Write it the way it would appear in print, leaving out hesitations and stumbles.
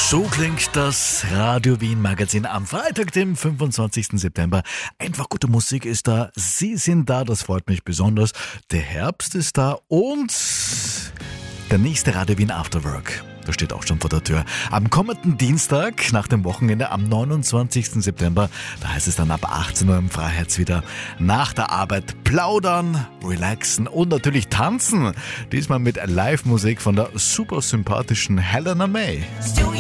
So klingt das Radio Wien Magazin am Freitag, dem 25. September. Einfach gute Musik ist da, Sie sind da, das freut mich besonders. Der Herbst ist da und der nächste Radio Wien Afterwork. Das steht auch schon vor der Tür. Am kommenden Dienstag, nach dem Wochenende, am 29. September, da heißt es dann ab 18 Uhr im Freiherz wieder nach der Arbeit plaudern, relaxen und natürlich tanzen. Diesmal mit Live-Musik von der super sympathischen Helena May. Still